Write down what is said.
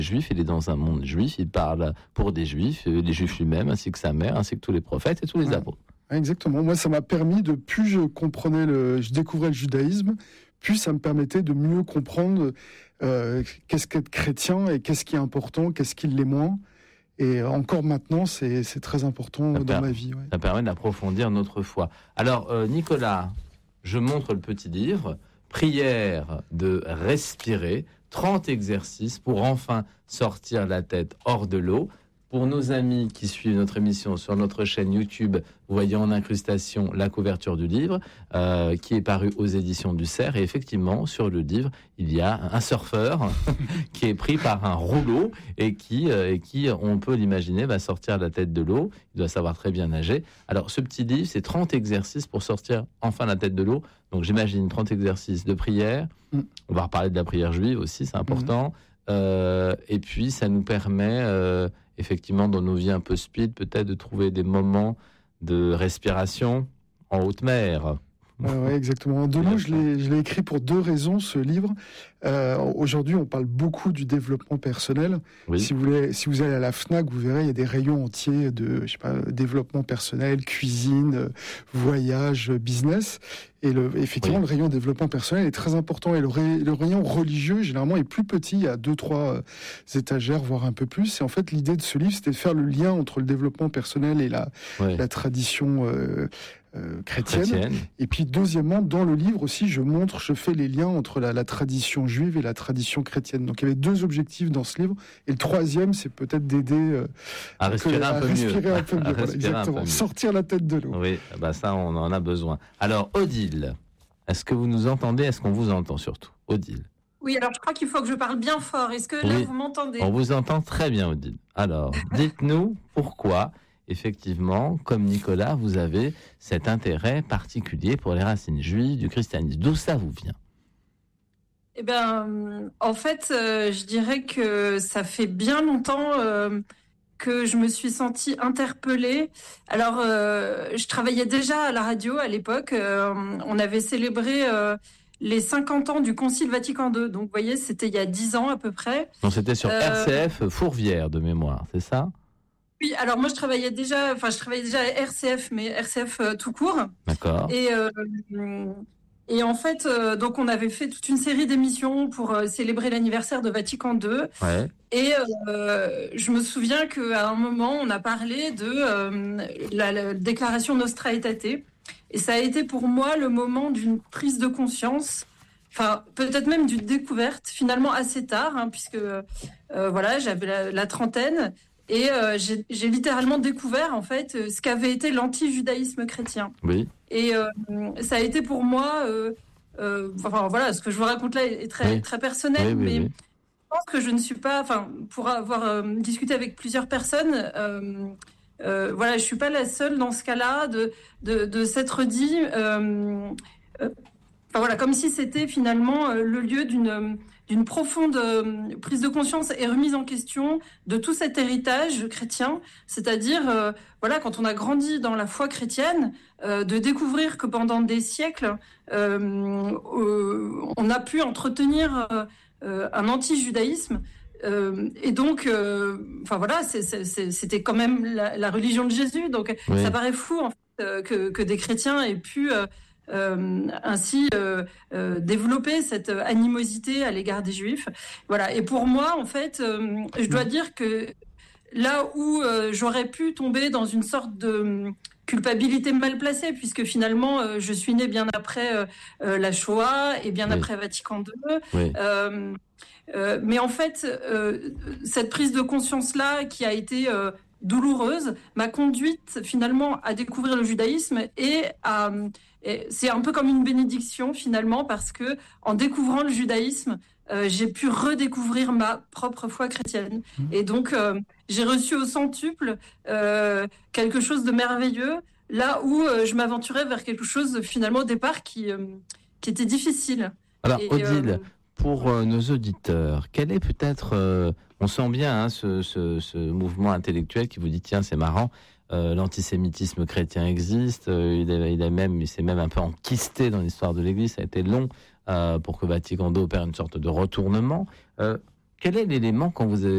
juif, il est dans un monde juif, il parle pour des juifs, les juifs lui-même, ainsi que sa mère, ainsi que tous les prophètes et tous les apôtres. Exactement. Moi, ça m'a permis de, plus je découvrais le judaïsme, plus ça me permettait de mieux comprendre qu'est-ce qu'être chrétien et qu'est-ce qui est important, qu'est-ce qui l'est moins. Et encore maintenant, c'est très important dans ma vie. Ouais. Ça permet d'approfondir notre foi. Alors, Nicolas, je montre le petit livre, Prière de respirer, 30 exercices pour enfin sortir la tête hors de l'eau. Pour nos amis qui suivent notre émission sur notre chaîne YouTube, vous voyez en incrustation la couverture du livre qui est paru aux éditions du Cerf. Et effectivement, sur le livre, il y a un surfeur qui est pris par un rouleau et qui, on peut l'imaginer, va sortir la tête de l'eau. Il doit savoir très bien nager. Alors, ce petit livre, c'est 30 exercices pour sortir enfin la tête de l'eau. Donc, j'imagine 30 exercices de prière. On va reparler de la prière juive aussi, c'est important. Et puis, ça nous permet... effectivement, dans nos vies un peu speed, peut-être de trouver des moments de respiration en haute mer. Ouais, exactement. De l'eau, je l'ai écrit pour 2 raisons, ce livre. Aujourd'hui, on parle beaucoup du développement personnel. Oui. Si vous allez à la Fnac, vous verrez, il y a des rayons entiers de, développement personnel, cuisine, voyage, business. Et effectivement, le rayon développement personnel est très important. Et le rayon religieux, généralement, est plus petit. Il y a 2-3 étagères, voire un peu plus. Et en fait, l'idée de ce livre, c'était de faire le lien entre le développement personnel et la tradition chrétienne. Et puis, deuxièmement, dans le livre aussi, je fais les liens entre la tradition juive et la tradition chrétienne. Donc, il y avait 2 objectifs dans ce livre. Et le 3e, c'est peut-être d'aider à respirer un peu mieux. Voilà, exactement. Sortir la tête de l'eau. Oui, ça, on en a besoin. Alors, Odile, est-ce que vous nous entendez? Est-ce qu'on vous entend surtout? Odile. Oui, alors je crois qu'il faut que je parle bien fort. Est-ce que là, vous m'entendez? On vous entend très bien, Odile. Alors, dites-nous pourquoi, effectivement, comme Nicolas, vous avez cet intérêt particulier pour les racines juives du christianisme. D'où ça vous vient? Eh bien, en fait, je dirais que ça fait bien longtemps que je me suis sentie interpellée. Alors, je travaillais déjà à la radio à l'époque. On avait célébré les 50 ans du Concile Vatican II. Donc, vous voyez, c'était il y a 10 ans à peu près. Donc, c'était sur RCF Fourvière de mémoire, c'est ça? Oui, alors moi, je travaillais déjà à RCF, mais RCF tout court. D'accord. Et en fait, donc on avait fait toute une série d'émissions pour célébrer l'anniversaire de Vatican II. Ouais. Et je me souviens qu'à un moment, on a parlé de la déclaration Nostra Aetate. Et ça a été pour moi le moment d'une prise de conscience, enfin peut-être même d'une découverte, finalement assez tard, puisque j'avais la trentaine. Et j'ai littéralement découvert en fait ce qu'avait été l'anti-judaïsme chrétien. Oui. Et ça a été pour moi, ce que je vous raconte là est très personnel, mais je pense que je ne suis pas, pour avoir discuté avec plusieurs personnes, je suis pas la seule dans ce cas-là de s'être dit, comme si c'était finalement le lieu d'une profonde prise de conscience et remise en question de tout cet héritage chrétien, c'est-à-dire, quand on a grandi dans la foi chrétienne, de découvrir que pendant des siècles, on a pu entretenir un anti-judaïsme, et donc, c'était quand même la religion de Jésus, donc ça paraît fou en fait, que des chrétiens aient pu... ainsi développer cette animosité à l'égard des Juifs. Voilà. Et pour moi, en fait, je dois dire que là où j'aurais pu tomber dans une sorte de culpabilité mal placée, puisque finalement, je suis née bien après la Shoah et bien après Vatican II. Oui. Mais en fait, cette prise de conscience-là qui a été... douloureuse, m'a conduite finalement à découvrir le judaïsme et c'est un peu comme une bénédiction finalement, parce que en découvrant le judaïsme, j'ai pu redécouvrir ma propre foi chrétienne. Et donc j'ai reçu au centuple quelque chose de merveilleux, là où je m'aventurais vers quelque chose finalement au départ qui était difficile. Alors Odile, pour nos auditeurs, quel est peut-être... on sent bien ce mouvement intellectuel qui vous dit, tiens, c'est marrant, l'antisémitisme chrétien existe, il s'est même un peu enquisté dans l'histoire de l'Église, ça a été long pour que Vatican II opère une sorte de retournement. quel est l'élément quand vous avez